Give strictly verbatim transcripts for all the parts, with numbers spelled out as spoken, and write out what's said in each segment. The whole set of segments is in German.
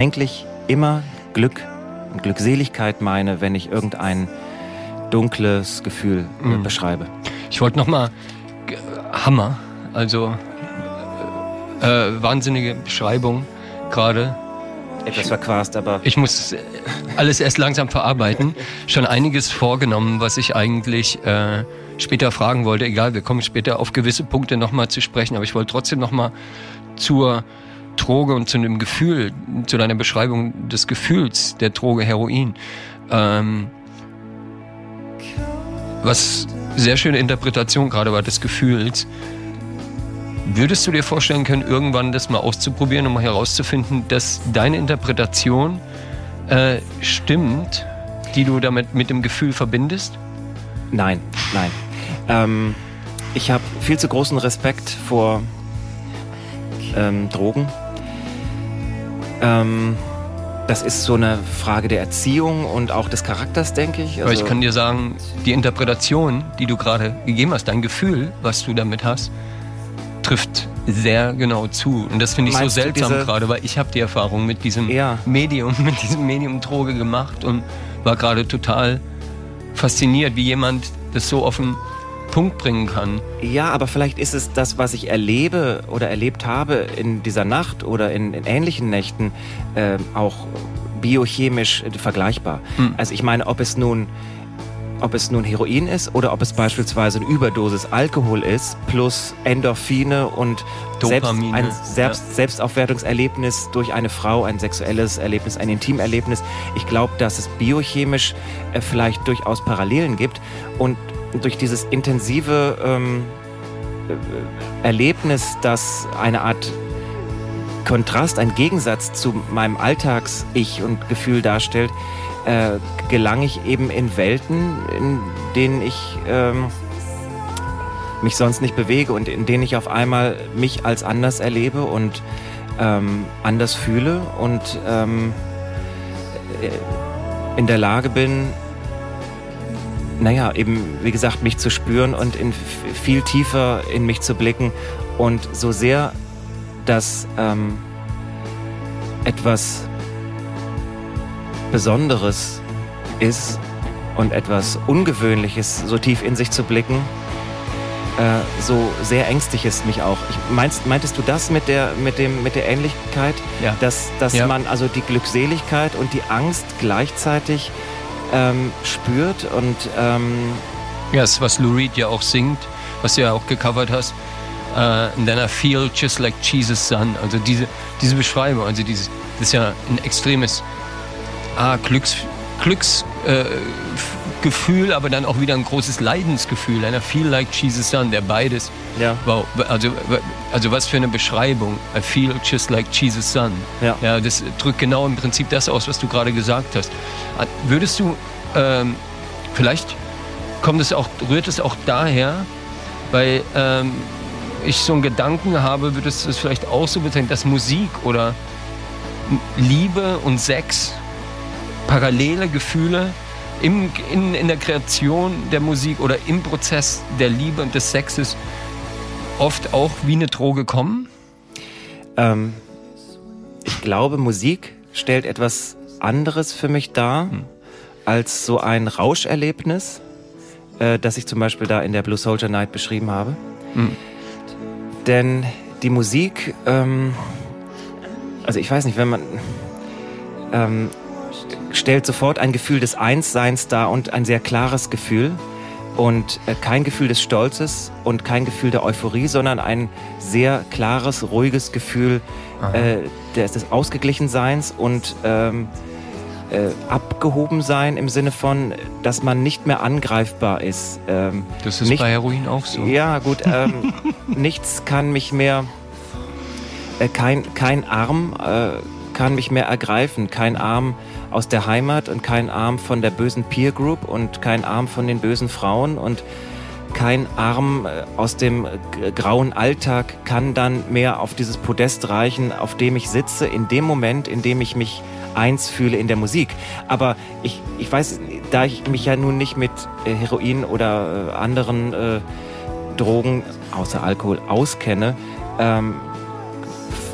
eigentlich immer Glück und Glückseligkeit meine, wenn ich irgendein dunkles Gefühl äh, mhm. beschreibe. Ich wollte nochmal, Hammer, also äh, wahnsinnige Beschreibung gerade. Etwas verquast, aber... Ich muss alles erst langsam verarbeiten. Schon einiges vorgenommen, was ich eigentlich äh, später fragen wollte. Egal, wir kommen später auf gewisse Punkte nochmal zu sprechen, aber ich wollte trotzdem nochmal zur Droge und zu dem Gefühl, zu deiner Beschreibung des Gefühls der Droge Heroin. Ähm, was sehr schöne Interpretation gerade war des Gefühls. Würdest du dir vorstellen können, irgendwann das mal auszuprobieren, um mal herauszufinden, dass deine Interpretation äh, stimmt, die du damit mit dem Gefühl verbindest? Nein, nein. Ähm, ich habe viel zu großen Respekt vor ähm, Drogen. Ähm, das ist so eine Frage der Erziehung und auch des Charakters, denke ich. Also Aber ich kann dir sagen, die Interpretation, die du gerade gegeben hast, dein Gefühl, was du damit hast, trifft sehr genau zu. Und das finde ich Meinst so seltsam diese... gerade, weil ich habe die Erfahrung mit diesem ja. Medium, mit diesem Medium Droge gemacht und war gerade total fasziniert, wie jemand das so auf den Punkt bringen kann. Ja, aber vielleicht ist es das, was ich erlebe oder erlebt habe in dieser Nacht oder in, in ähnlichen Nächten, äh, auch biochemisch äh, vergleichbar. Hm. Also ich meine, ob es nun Ob es nun Heroin ist oder ob es beispielsweise eine Überdosis Alkohol ist, plus Endorphine und selbst, ein selbst, ja. Selbstaufwertungserlebnis durch eine Frau, ein sexuelles Erlebnis, ein Intimerlebnis. Ich glaube, dass es biochemisch äh, vielleicht durchaus Parallelen gibt und durch dieses intensive ähm, Erlebnis, das eine Art Kontrast, ein Gegensatz zu meinem Alltags-Ich und Gefühl darstellt, Äh, gelang ich eben in Welten, in denen ich ähm, mich sonst nicht bewege und in denen ich auf einmal mich als anders erlebe und ähm, anders fühle und ähm, in der Lage bin, naja, eben, wie gesagt, mich zu spüren und in f- viel tiefer in mich zu blicken und so sehr, dass ähm, etwas Besonderes ist und etwas Ungewöhnliches so tief in sich zu blicken, äh, so sehr ängstigt es mich auch. Ich, meinst, meintest du das mit der, mit dem, mit der Ähnlichkeit? Ja. Dass, dass ja. man also die Glückseligkeit und die Angst gleichzeitig ähm, spürt und ähm ja, das ist, was Lou Reed ja auch singt, was du ja auch gecovert hast. Uh, and then I feel just like Jesus' son. Also diese, diese Beschreibung, also dieses, das ist ja ein extremes Ah, Glücks, Glücksgefühl, äh, aber dann auch wieder ein großes Leidensgefühl. I feel like Jesus' son, der beides. Ja. Wow, also, also was für eine Beschreibung. I feel just like Jesus' son. Ja. Ja, das drückt genau im Prinzip das aus, was du gerade gesagt hast. Würdest du, ähm, vielleicht kommt es auch, rührt es auch daher, weil ähm, ich so einen Gedanken habe, würdest du es vielleicht auch so bezeichnen, dass Musik oder Liebe und Sex parallele Gefühle im, in, in der Kreation der Musik oder im Prozess der Liebe und des Sexes oft auch wie eine Droge kommen? Ähm, ich glaube, Musik stellt etwas anderes für mich dar, hm. als so ein Rauscherlebnis, äh, das ich zum Beispiel da in der Blue Soldier Night beschrieben habe. Hm. Denn die Musik, ähm, also ich weiß nicht, wenn man... Ähm, stellt sofort ein Gefühl des Einsseins dar und ein sehr klares Gefühl und äh, kein Gefühl des Stolzes und kein Gefühl der Euphorie, sondern ein sehr klares, ruhiges Gefühl äh, des, des Ausgeglichenseins und ähm, äh, Abgehobensein im Sinne von, dass man nicht mehr angreifbar ist. Ähm, das ist nicht, bei Heroin auch so. Ja, gut. Ähm, nichts kann mich mehr, äh, kein, kein Arm äh, kann mich mehr ergreifen, kein Arm aus der Heimat und kein Arm von der bösen Peer Group und kein Arm von den bösen Frauen und kein Arm aus dem grauen Alltag kann dann mehr auf dieses Podest reichen, auf dem ich sitze, in dem Moment, in dem ich mich eins fühle in der Musik. Aber ich, ich weiß, da ich mich ja nun nicht mit Heroin oder anderen äh, Drogen, außer Alkohol, auskenne, ähm,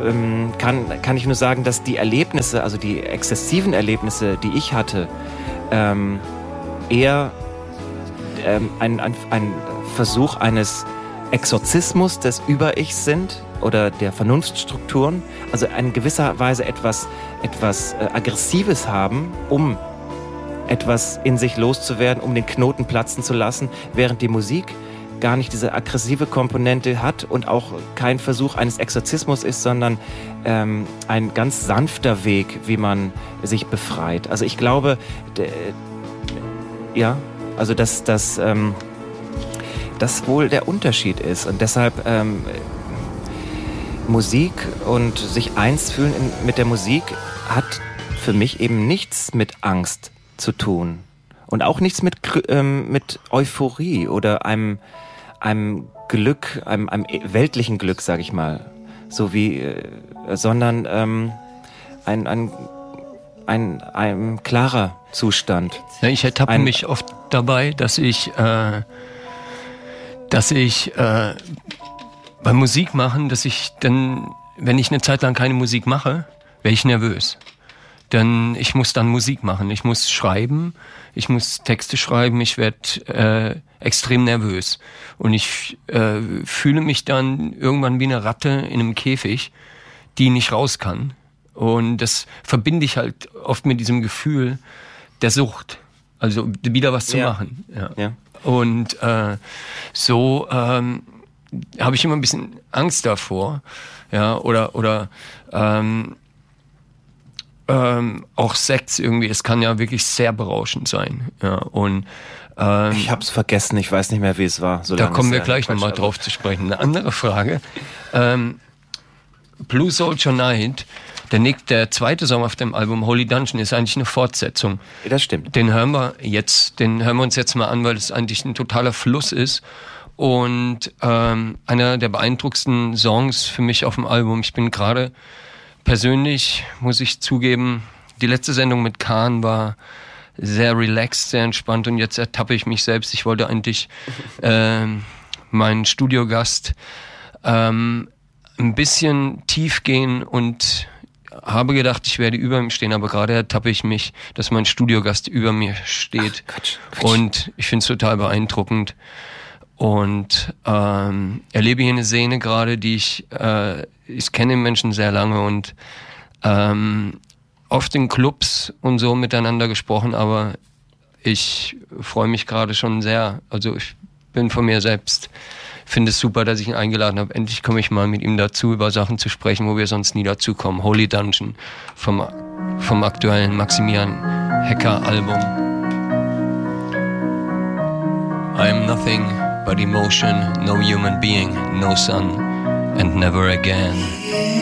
ähm, kann, kann ich nur sagen, dass die Erlebnisse, also die exzessiven Erlebnisse, die ich hatte, ähm, eher ähm, ein, ein, ein Versuch eines Exorzismus des Über-Ichs sind oder der Vernunftstrukturen, also in gewisser Weise etwas, etwas äh, Aggressives haben, um etwas in sich loszuwerden, um den Knoten platzen zu lassen, während die Musik gar nicht diese aggressive Komponente hat und auch kein Versuch eines Exorzismus ist, sondern ähm, ein ganz sanfter Weg, wie man sich befreit. Also ich glaube, d- ja, also dass das ähm, das wohl der Unterschied ist und deshalb ähm, Musik und sich eins fühlen in, mit der Musik hat für mich eben nichts mit Angst zu tun und auch nichts mit ähm, mit Euphorie oder einem einem Glück, einem, einem weltlichen Glück, sage ich mal, so wie, äh, sondern ähm, ein, ein, ein, ein klarer Zustand. Ja, ich ertappe ein, mich oft dabei, dass ich, äh, dass ich äh, beim Musik machen, dass ich dann, wenn ich eine Zeit lang keine Musik mache, wäre ich nervös. Denn ich muss dann Musik machen, ich muss schreiben, ich muss Texte schreiben, ich werde äh, extrem nervös. Und ich äh, fühle mich dann irgendwann wie eine Ratte in einem Käfig, die nicht raus kann. Und das verbinde ich halt oft mit diesem Gefühl der Sucht, also wieder was zu ja. machen. Ja. Ja. Und äh, so ähm, habe ich immer ein bisschen Angst davor, ja, oder oder ähm, Ähm, auch Sex irgendwie, es kann ja wirklich sehr berauschend sein. Ja, und ähm, ich hab's vergessen, ich weiß nicht mehr, wie es war. Da kommen wir gleich nochmal drauf zu sprechen. Eine andere Frage. ähm, Blue Soldier Night, der, Nick, der zweite Song auf dem Album Holy Dungeon ist eigentlich eine Fortsetzung. Das stimmt. Den hören wir jetzt, den hören wir uns jetzt mal an, weil es eigentlich ein totaler Fluss ist. Und ähm, einer der beeindruckendsten Songs für mich auf dem Album. Ich bin gerade persönlich, muss ich zugeben, die letzte Sendung mit Kahn war sehr relaxed, sehr entspannt und jetzt ertappe ich mich selbst. Ich wollte eigentlich äh, meinen Studiogast ähm, ein bisschen tief gehen und habe gedacht, ich werde über ihm stehen, aber gerade ertappe ich mich, dass mein Studiogast über mir steht. Ach, Quatsch, Quatsch. Und ich finde es total beeindruckend. Und ähm, erlebe hier eine Szene gerade, die ich, äh, ich kenne den Menschen sehr lange und ähm, oft in Clubs und so miteinander gesprochen, aber ich freue mich gerade schon sehr. Also ich bin von mir selbst, finde es super, dass ich ihn eingeladen habe. Endlich komme ich mal mit ihm dazu, über Sachen zu sprechen, wo wir sonst nie dazu kommen. Holy Dungeon vom, vom aktuellen Maximilian Hecker Album. I am nothing but emotion, no human being, no sun, and never again.